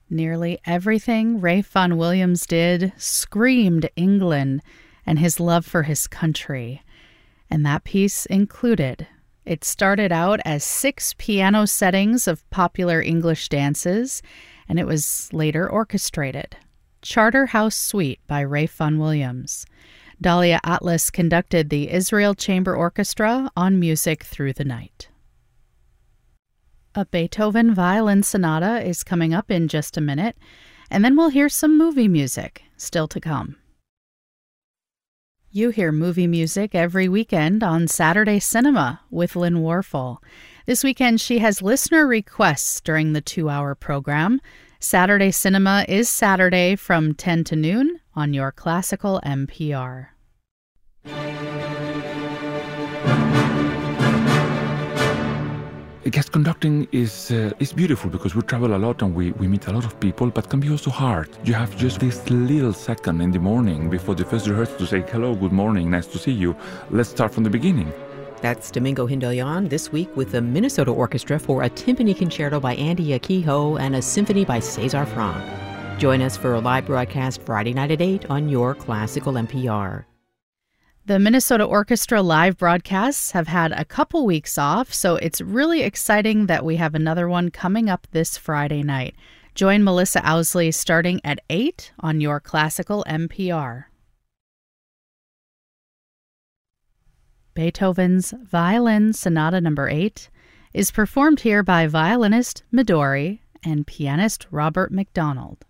Nearly everything Ralph Vaughan Williams did screamed England and his love for his country, and that piece included. It started out as 6 piano settings of popular English dances, and it was later orchestrated. Charterhouse Suite by Ralph Vaughan Williams. Dahlia Atlas conducted the Israel Chamber Orchestra on Music Through the Night. A Beethoven violin sonata is coming up in just a minute, and then we'll hear some movie music still to come. You hear movie music every weekend on Saturday Cinema with Lynn Warfel. This weekend she has listener requests during the 2-hour program. Saturday Cinema is Saturday from 10 to noon on your classical NPR. Guest conducting is beautiful because we travel a lot and we meet a lot of people, but can be also hard. You have just this little second in the morning before the first rehearsal to say, hello, good morning, nice to see you. Let's start from the beginning. That's Domingo Hindoyan this week with the Minnesota Orchestra for a timpani concerto by Andy Akiho and a symphony by César Franck. Join us for a live broadcast Friday night at 8 on your classical NPR. The Minnesota Orchestra live broadcasts have had a couple weeks off, so it's really exciting that we have another one coming up this Friday night. Join Melissa Owsley starting at 8 on your classical NPR. Beethoven's Violin Sonata No. 8 is performed here by violinist Midori and pianist Robert McDonald.